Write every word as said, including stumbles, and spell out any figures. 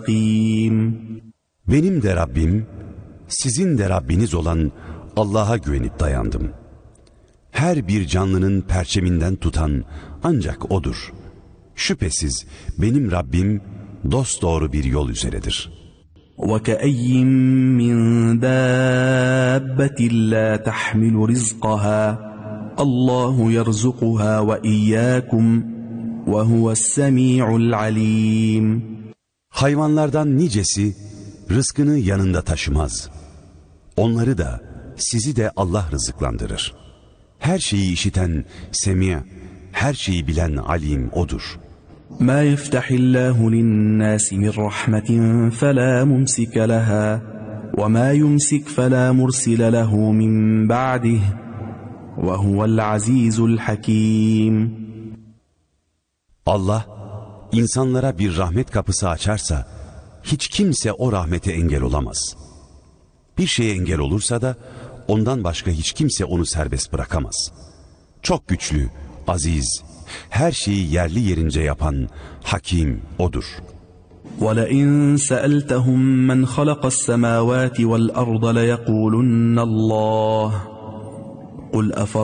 Benim de Rabbim, sizin de Rabbiniz olan Allah'a güvenip dayandım. Her bir canlının perçeminden tutan ancak O'dur. Şüphesiz benim Rabbim dosdoğru bir yol üzeredir. وَكَأَيٍّ مِّن دَابَّةٍ لَا تَحْمِلُ رِزْقَهَا اللّٰهُ يَرْزُقُهَا وَإِيَّاكُمْ وَهُوَ السَّمِيعُ الْعَلِيمُ. Hayvanlardan nicesi rızkını yanında taşımaz. Onları da sizi de Allah rızıklandırır. Her şeyi işiten Semi', her şeyi bilen Alim O'dur. مَا يَفْتَحِ اللّٰهُ لِلنَّاسِ مِنْ رَحْمَةٍ فَلَا مُمْسِكَ لَهَا وَمَا يُمْسِكْ فَلَا مُرْسِلَ لَهُ مِنْ بَعْدِهِ وَهُوَ الْعَزِيزُ الْحَكِيمُ. Allah insanlara bir rahmet kapısı açarsa hiç kimse o rahmete engel olamaz. Bir şeye engel olursa da ondan başka hiç kimse onu serbest bırakamaz. Çok güçlü, aziz, her şeyi yerli yerince yapan Hakim O'dur. وَلَئِنْ سَأَلْتَهُمْ مَنْ خَلَقَ السَّمَاوَاتِ وَالْأَرْضَ لَيَقُولُنَّ اللّٰهُ قُلْ أَفَرَأَيْتُمْ